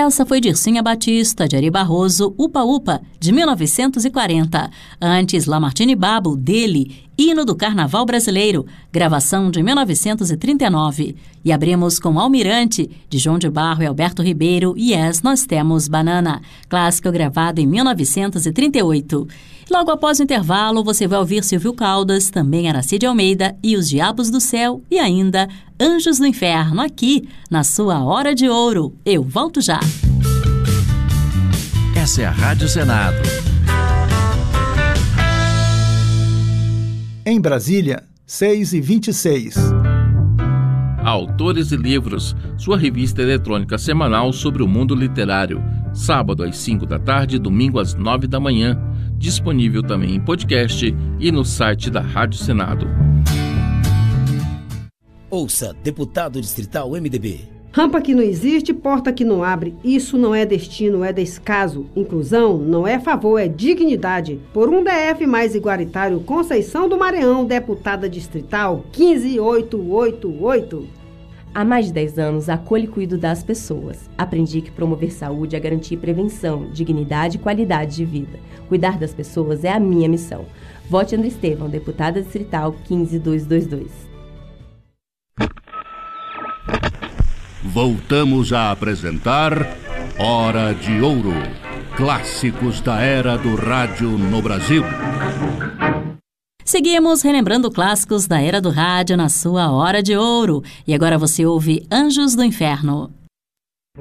Essa foi Dircinha Batista, de Ari Barroso, Upa Upa, de 1940. Antes, Lamartine Babo, dele, Hino do Carnaval Brasileiro, gravação de 1939. E abrimos com Almirante, de João de Barro e Alberto Ribeiro, Yes, Nós Temos Banana, clássico gravado em 1938. Logo após o intervalo, você vai ouvir Silvio Caldas, também Aracide Almeida e Os Diabos do Céu e ainda Anjos do Inferno, aqui na sua Hora de Ouro. Eu volto já. Essa é a Rádio Senado. Em Brasília, 6h26. Autores e Livros, sua revista eletrônica semanal sobre o mundo literário. Sábado às 5 da tarde, domingo às 9 da manhã. Disponível também em podcast e no site da Rádio Senado. Ouça Deputado Distrital MDB. Rampa que não existe, porta que não abre. Isso não é destino, é descaso. Inclusão não é favor, é dignidade. Por um DF mais igualitário, Conceição do Maranhão, deputada distrital 15888. Há mais de 10 anos, acolho e cuido das pessoas. Aprendi que promover saúde é garantir prevenção, dignidade e qualidade de vida. Cuidar das pessoas é a minha missão. Vote André Estevão, deputada distrital 15222. Voltamos a apresentar Hora de Ouro. Clássicos da era do rádio no Brasil. Seguimos relembrando clássicos da era do rádio na sua Hora de Ouro. E agora você ouve Anjos do Inferno.